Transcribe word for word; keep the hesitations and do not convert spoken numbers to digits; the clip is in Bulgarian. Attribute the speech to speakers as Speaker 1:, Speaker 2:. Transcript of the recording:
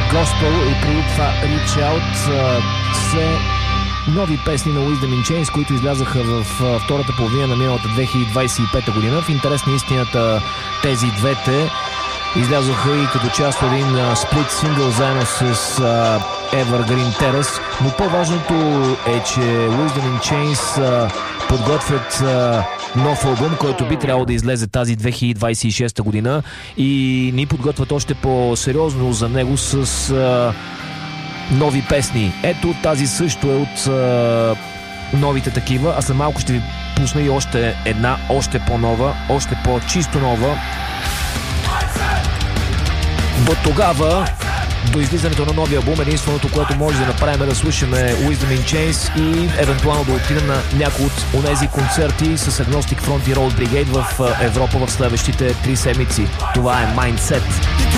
Speaker 1: Gospel и преди това Reach Out са нови песни на Wisdom in Chains, които излязаха в втората половина на миналата две хиляди двадесет и пета година. В интерес на истината тези двете излязоха и като част от един сплит сингъл заедно с uh, Evergreen Terrace, но по-важното е, че Wisdom in Chains uh, подготвят uh, нов албум, който би трябвало да излезе тази две хиляди двадесет и шеста година и ни подготвят още по-сериозно за него с uh, нови песни. Ето тази също е от uh, новите такива, а след малко ще ви пусна и още една, още по-нова, още по-чисто нова. До тогава, до излизането на новия албум, единственото, което може да направим е да слушаме Wisdom in Chains и евентуално да отидем на някои от онези концерти с Agnostic Front и Road Brigade в Европа в следващите три седмици. Това е Mindset.